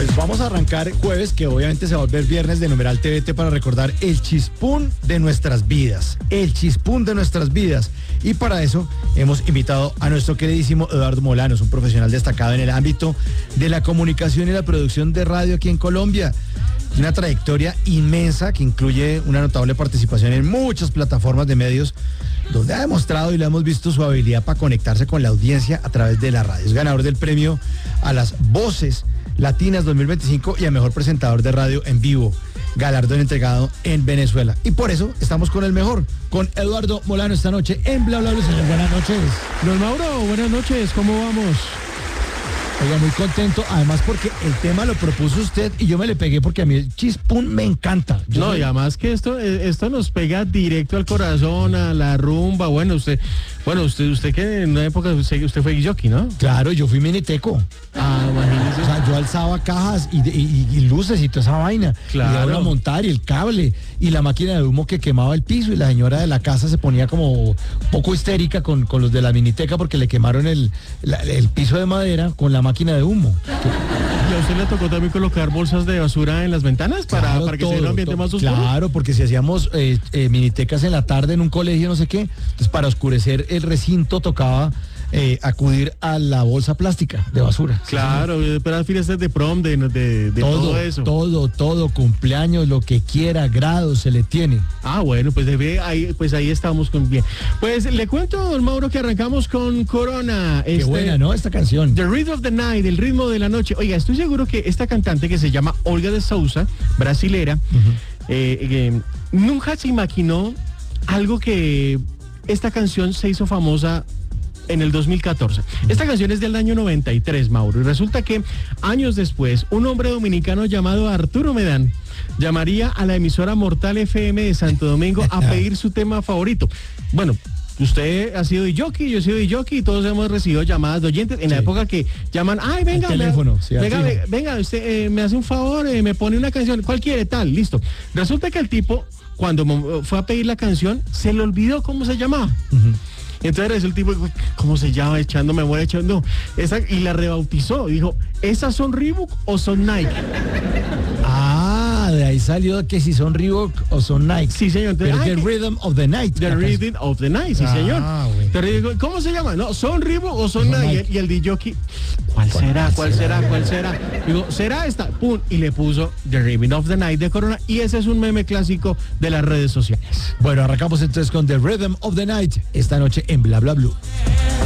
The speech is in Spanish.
Pues vamos a arrancar jueves, que obviamente se va a volver viernes de Numeral TVT para recordar el chispún de nuestras vidas. El chispún de nuestras vidas. Y para eso hemos invitado a nuestro queridísimo Eduardo Molanos, un profesional destacado en el ámbito de la comunicación y la producción de radio aquí en Colombia. Una trayectoria inmensa que incluye una notable participación en muchas plataformas de medios, donde ha demostrado y lo hemos visto su habilidad para conectarse con la audiencia a través de la radio. Es ganador del premio a las Voces Latinas 2025 y a Mejor Presentador de Radio en Vivo, galardón entregado en Venezuela. Y por eso estamos con el mejor, con Eduardo Molano esta noche en Bla Bla Bla. Señor, buenas noches. Don Mauro, buenas noches, ¿cómo vamos? Oiga, muy contento, además porque el tema lo propuso usted y yo me le pegué porque a mí el chispún me encanta. Y además que esto nos pega directo al corazón, a la rumba. Usted que en una época usted fue jockey, ¿no? Claro, yo fui miniteco. Ah, imagínese. O sea, yo alzaba cajas y luces y toda esa vaina. Claro. Y iba a montar y el cable y la máquina de humo que quemaba el piso y la señora de la casa se ponía como un poco histérica con los de la miniteca porque le quemaron el piso de madera con la máquina de humo. ¿Y a usted le tocó también colocar bolsas de basura en las ventanas para que se vea un ambiente más oscuro? Claro, porque si hacíamos minitecas en la tarde en un colegio, no sé qué, entonces para oscurecer el recinto tocaba acudir a la bolsa plástica de basura. Claro, pero fiestas de prom, de todo eso. Todo, cumpleaños, lo que quiera, grados se le tiene. Ah, bueno, pues ahí estamos con bien. Pues le cuento, don Mauro, que arrancamos con Corona. Qué buena, ¿no? Esta canción. The Rhythm of the Night, el ritmo de la noche. Oiga, estoy seguro que esta cantante que se llama Olga de Souza, brasilera, nunca se imaginó algo que esta canción se hizo famosa en el 2014. Esta canción es del año 93, Mauro, y resulta que años después, un hombre dominicano llamado Arturo Medán llamaría a la emisora Mortal FM de Santo Domingo a pedir su tema favorito. Bueno, usted ha sido jockey, yo he sido jockey y todos hemos recibido llamadas de oyentes en la época que llaman, ay, venga, el teléfono, venga, usted me hace un favor, me pone una canción, ¿cuál quiere? Tal, listo. Resulta que el tipo, cuando fue a pedir la canción, se le olvidó cómo se llamaba. Entonces el tipo, ¿cómo se llama? Echando memoria, y la rebautizó. Dijo, ¿esas son Reebok o son Nike? Ah, de ahí salió que si son Reebok o son Nike. Sí, señor. Entonces, pero The Rhythm of the Night. The Rhythm of the Night, sí, señor. Bueno. Pero digo, ¿cómo se llama? No, ¿son Reebok o son Nike? Y el DJ, ¿cuál será? Digo, ¿será esta? Pum, y le puso The Rhythm of the Night de Corona, y ese es un meme clásico de las redes sociales. Bueno, arrancamos entonces con The Rhythm of the Night esta noche en Bla Bla Blue.